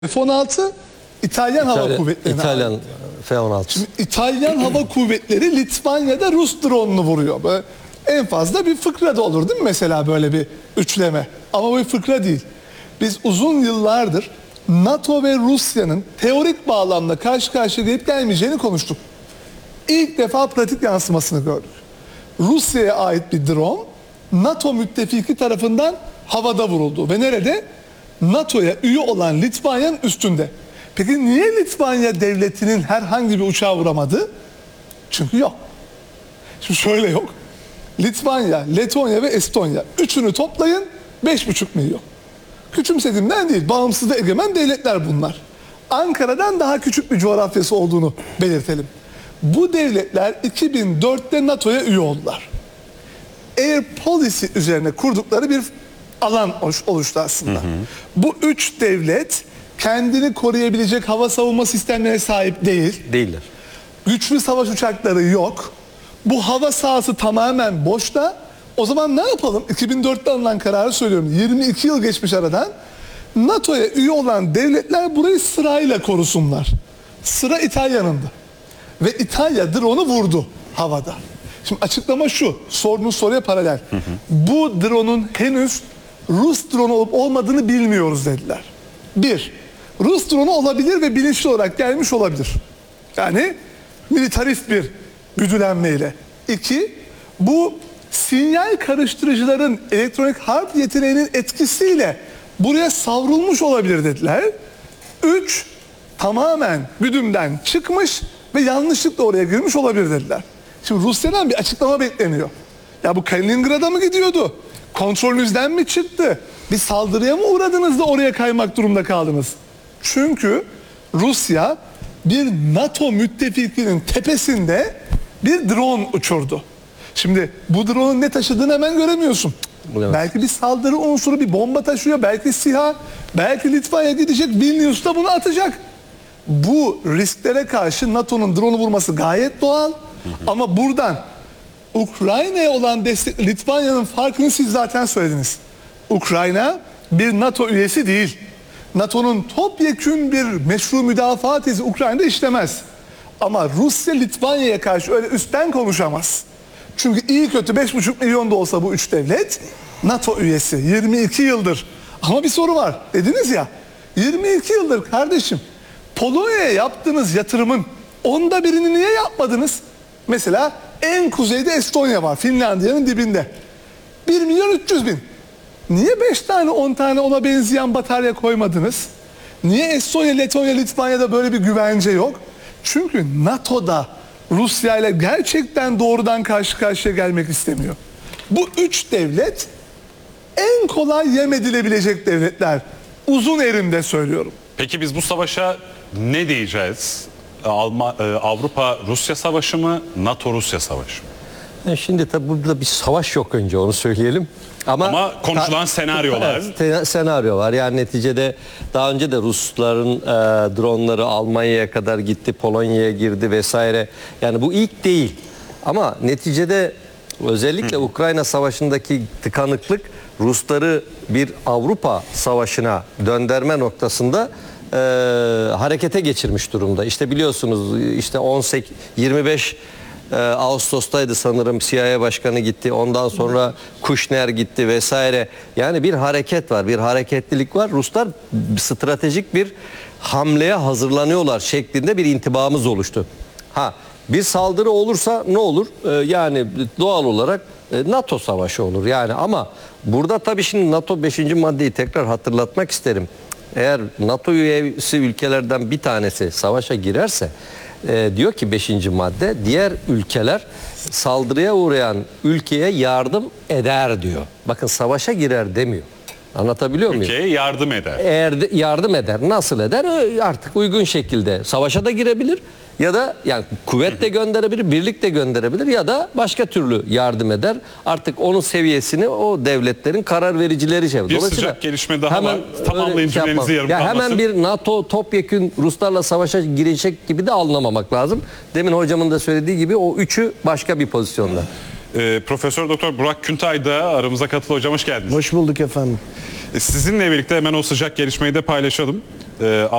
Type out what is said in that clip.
F-16 İtalyan Hava Kuvvetleri'ne İtalyan ait. F-16. Şimdi İtalyan Hava Kuvvetleri Litvanya'da Rus drone'unu vuruyor. Böyle en fazla bir fıkra da olur değil mi mesela böyle bir üçleme? Ama bu bir fıkra değil. Biz uzun yıllardır NATO ve Rusya'nın teorik bağlamda karşı karşıya gelip gelmeyeceğini konuştuk. İlk defa pratik yansımasını gördük. Rusya'ya ait bir drone NATO müttefiki tarafından havada vuruldu. Ve nerede? NATO'ya üye olan Litvanya'nın üstünde. Peki niye Litvanya devletinin herhangi bir uçağı vuramadı? Çünkü yok. Şimdi şöyle yok. Litvanya, Letonya ve Estonya üçünü toplayın 5,5 milyon. Küçümsediğimden değil, bağımsız ve egemen devletler bunlar. Ankara'dan daha küçük bir coğrafyası olduğunu belirtelim. Bu devletler 2004'te NATO'ya üye oldular. Air Policy üzerine kurdukları bir alan oluştu aslında. Bu üç devlet kendini koruyabilecek hava savunma sistemlerine sahip Değiller. Güçlü savaş uçakları yok. Bu hava sahası tamamen boşta. O zaman ne yapalım? 2004'te alınan kararı söylüyorum. 22 yıl geçmiş aradan. NATO'ya üye olan devletler burayı sırayla korusunlar. Sıra İtalya'nındı. Ve İtalya drone'u vurdu havada. Şimdi açıklama şu. Sorduğunuz soruya paralel. Bu drone'un henüz Rus drone olup olmadığını bilmiyoruz dediler. Bir, Rus drone'u olabilir ve bilinçli olarak gelmiş olabilir. Yani militarist bir güdülenmeyle. İki, bu sinyal karıştırıcıların elektronik harp yeteneğinin etkisiyle buraya savrulmuş olabilir dediler. Üç, tamamen güdümden çıkmış ve yanlışlıkla oraya girmiş olabilir dediler. Şimdi Rusya'dan bir açıklama bekleniyor. Ya bu Kaliningrad'a mı gidiyordu? Kontrolünüzden mi çıktı? Bir saldırıya mı uğradınız da oraya kaymak durumunda kaldınız? Çünkü Rusya bir NATO müttefikinin tepesinde bir drone uçurdu. Şimdi bu drone'un ne taşıdığını hemen göremiyorsun. Evet. Belki bir saldırı unsuru, bir bomba taşıyor, belki SİHA, belki Litvanya gidecek, Vilnius'ta bunu atacak. Bu risklere karşı NATO'nun drone'u vurması gayet doğal. Ama buradan Ukrayna'ya olan destek, Litvanya'nın farkını siz zaten söylediniz. Ukrayna bir NATO üyesi değil. NATO'nun topyekün bir meşru müdafaa tezi Ukrayna'da işlemez. Ama Rusya Litvanya'ya karşı öyle üstten konuşamaz. Çünkü iyi kötü 5,5 milyon da olsa bu üç devlet NATO üyesi 22 yıldır. Ama bir soru var dediniz ya, 22 yıldır kardeşim Polonya'ya yaptığınız yatırımın onda birini niye yapmadınız? Mesela en kuzeyde Estonya var, Finlandiya'nın dibinde. 1.300.000. Niye 5 tane 10 tane ona benzeyen batarya koymadınız? Niye Estonya, Letonya, Litvanya'da böyle bir güvence yok? Çünkü NATO'da Rusya ile gerçekten doğrudan karşı karşıya gelmek istemiyor. Bu üç devlet en kolay yem edilebilecek devletler. Uzun erimde söylüyorum. Peki biz bu savaşa ne diyeceğiz? Avrupa-Rusya savaşı mı, NATO-Rusya savaşı mı? Şimdi tabii burada bir savaş yok, önce onu söyleyelim. Ama konuşulan senaryolar. Evet, senaryo var. Yani neticede daha önce de Rusların dronları Almanya'ya kadar gitti, Polonya'ya girdi vesaire. Yani bu ilk değil. Ama neticede özellikle Ukrayna Savaşı'ndaki tıkanıklık Rusları bir Avrupa Savaşı'na döndürme noktasında harekete geçirmiş durumda. İşte biliyorsunuz, işte 25 Ağustos'taydı sanırım, CIA Başkanı gitti, ondan sonra Kushner gitti vesaire. Yani bir hareket var, bir hareketlilik var. Ruslar stratejik bir hamleye hazırlanıyorlar şeklinde bir intibamız oluştu. Bir saldırı olursa ne olur? Yani doğal olarak NATO savaşı olur. Yani ama burada tabii şimdi NATO 5. maddeyi tekrar hatırlatmak isterim. Eğer NATO üyesi ülkelerden bir tanesi savaşa girerse, diyor ki 5. madde, diğer ülkeler saldırıya uğrayan ülkeye yardım eder diyor. Bakın, savaşa girer demiyor. Anlatabiliyor muyum? Ülkeye yardım eder. Eğer yardım eder, nasıl eder? Artık uygun şekilde savaşa da girebilir ya da yani kuvvet de gönderebilir, birlik de gönderebilir ya da başka türlü yardım eder. Artık onun seviyesini o devletlerin karar vericileri şey. Bir sıcak gelişme daha var. Tamamlayın cümlenizi, yarım kalmasın. Hemen bir NATO topyekün Ruslarla savaşa girecek gibi de anlamamak lazım. Demin hocamın da söylediği gibi o üçü başka bir pozisyonda. Profesör Doktor Burak Küntay da aramıza katıldı. Hocam hoş geldiniz. Hoş bulduk efendim. Sizinle birlikte hemen o sıcak gelişmeyi de paylaşalım.